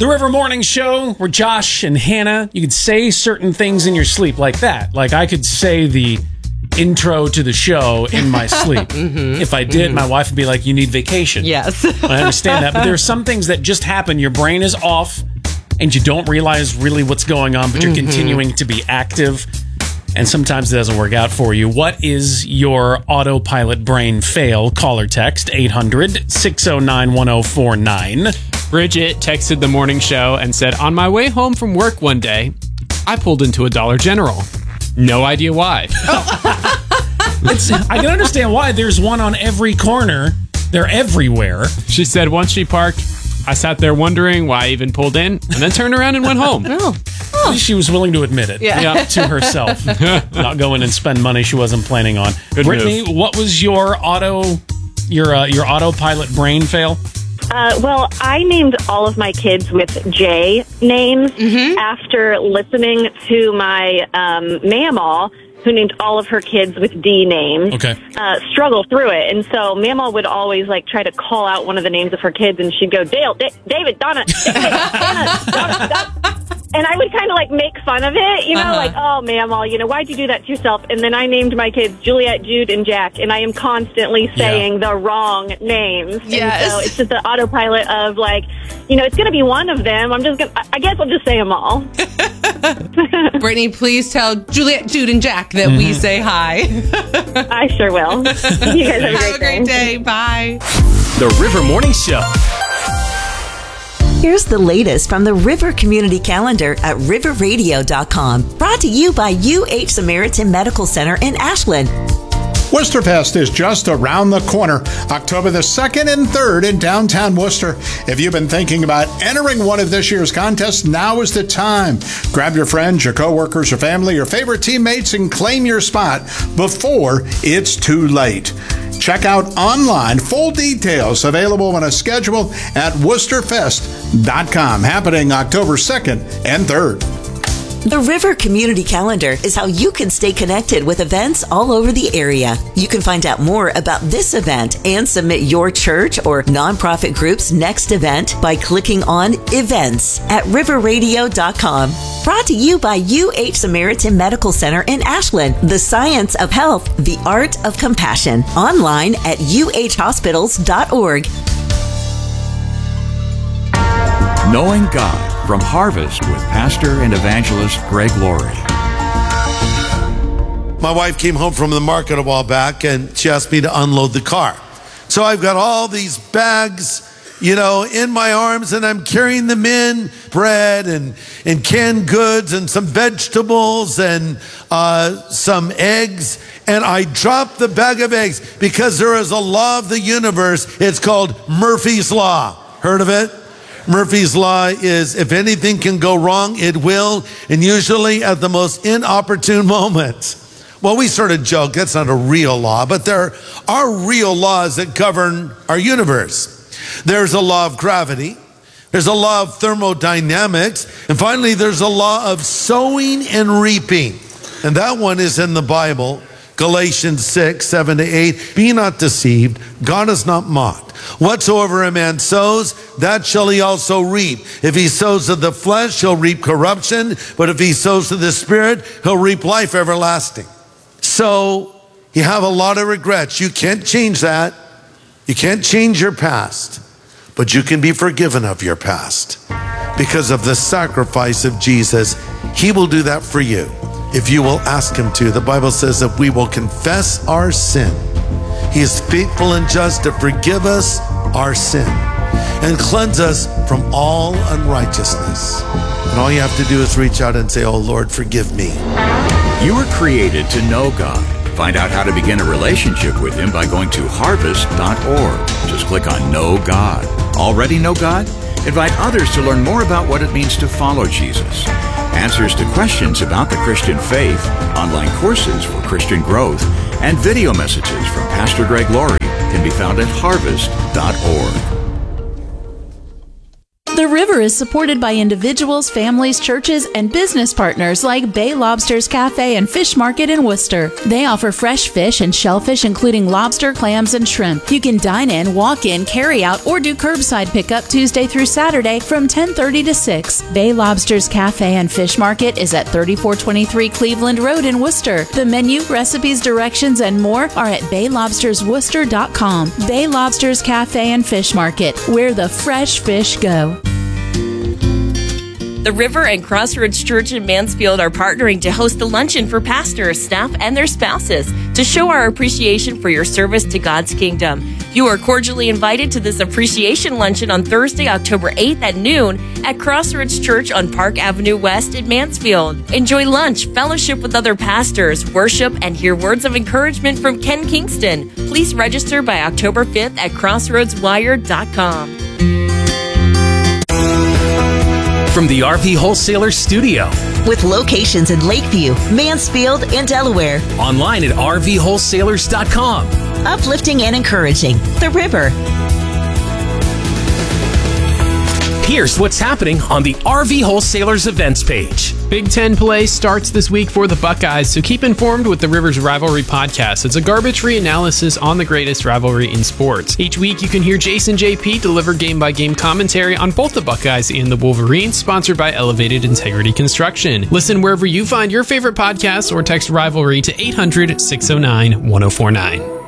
The River Morning Show, where Josh and Hannah, you could say certain things in your sleep like that. Like I could say the intro to the show in my sleep. If I did, my wife would be like, you need vacation. Yes. I understand that, but there are some things that just happen. Your brain is off, and you don't realize really what's going on, but you're continuing to be active, and sometimes it doesn't work out for you. What is your autopilot brain fail? Call or text 800-609-1049. Bridget texted the morning show and said, on my way home from work one day, I pulled into a Dollar General. No idea why. I can understand why. There's one on every corner. They're everywhere. She said once she parked, I sat there wondering why I even pulled in, and then turned around and went home. At least she was willing to admit it to herself. Not go in and spend money she wasn't planning on. Good Brittany, move. what was your autopilot brain fail? Well, I named all of my kids with J names after listening to my Mamaw, who named all of her kids with D names, struggle through it. And so Mamaw would always try to call out one of the names of her kids, and she'd go, Dale, David, Donna, David, Donna, Donna. And I would kind of make fun of it, oh, Mamaw, why'd you do that to yourself? And then I named my kids Juliet, Jude, and Jack, and I am constantly saying the wrong names. Yes. And so it's just the autopilot of it's going to be one of them. I guess I'll just say them all. Brittany, please tell Juliet, Jude, and Jack that we say hi. I sure will. You guys Have a great day. Bye. The River Morning Show. Here's the latest from the River Community Calendar at riverradio.com. Brought to you by UH Samaritan Medical Center in Ashland. Worcesterfest is just around the corner, October the 2nd and 3rd in downtown Worcester. If you've been thinking about entering one of this year's contests, now is the time. Grab your friends, your coworkers, your family, your favorite teammates, and claim your spot before it's too late. Check out online full details available on a schedule at worcesterfest.com, happening October 2nd and 3rd. The River Community Calendar is how you can stay connected with events all over the area. You can find out more about this event and submit your church or nonprofit group's next event by clicking on Events at riverradio.com. Brought to you by UH Samaritan Medical Center in Ashland. The science of health, the art of compassion. Online at uhhospitals.org. Knowing God from Harvest with Pastor and Evangelist Greg Laurie. My wife came home from the market a while back and she asked me to unload the car. So I've got all these bags, in my arms, and I'm carrying them in, bread and canned goods and some vegetables and some eggs. And I dropped the bag of eggs because there is a law of the universe. It's called Murphy's Law. Heard of it? Murphy's Law is if anything can go wrong, it will, and usually at the most inopportune moments. Well, we sort of joke, that's not a real law, but there are real laws that govern our universe. There's a law of gravity, there's a law of thermodynamics, and finally there's a law of sowing and reaping. And that one is in the Bible, Galatians 6:7-8. Be not deceived, God is not mocked. Whatsoever a man sows, that shall he also reap. If he sows to the flesh, he'll reap corruption. But if he sows to the Spirit, he'll reap life everlasting. So you have a lot of regrets. You can't change that. You can't change your past. But you can be forgiven of your past. Because of the sacrifice of Jesus, he will do that for you if you will ask him to. The Bible says that we will confess our sin. He is faithful and just to forgive us our sin and cleanse us from all unrighteousness. And all you have to do is reach out and say, oh Lord, forgive me. You were created to know God. Find out how to begin a relationship with him by going to harvest.org. Just click on Know God. Already know God? Invite others to learn more about what it means to follow Jesus. Answers to questions about the Christian faith, online courses for Christian growth, and video messages from Pastor Greg Laurie can be found at harvest.org. The River is supported by individuals, families, churches, and business partners like Bay Lobsters Cafe and Fish Market in Worcester. They offer fresh fish and shellfish, including lobster, clams, and shrimp. You can dine in, walk in, carry out, or do curbside pickup Tuesday through Saturday from 10:30 to 6. Bay Lobsters Cafe and Fish Market is at 3423 Cleveland Road in Worcester. The menu, recipes, directions, and more are at baylobstersworcester.com. Bay Lobsters Cafe and Fish Market, where the fresh fish go. The River and Crossroads Church in Mansfield are partnering to host a luncheon for pastors, staff, and their spouses to show our appreciation for your service to God's kingdom. You are cordially invited to this appreciation luncheon on Thursday, October 8th at noon at Crossroads Church on Park Avenue West in Mansfield. Enjoy lunch, fellowship with other pastors, worship, and hear words of encouragement from Ken Kingston. Please register by October 5th at crossroadswire.com. From the RV Wholesaler Studio. With locations in Lakeview, Mansfield, and Delaware. Online at RVWholesalers.com. Uplifting and encouraging. The River. Here's what's happening on the RV Wholesalers events page. Big Ten play starts this week for the Buckeyes, so keep informed with the Rivers Rivalry Podcast. It's a garbage-free analysis on the greatest rivalry in sports. Each week, you can hear Jason JP deliver game-by-game commentary on both the Buckeyes and the Wolverines, sponsored by Elevated Integrity Construction. Listen wherever you find your favorite podcasts or text Rivalry to 800-609-1049.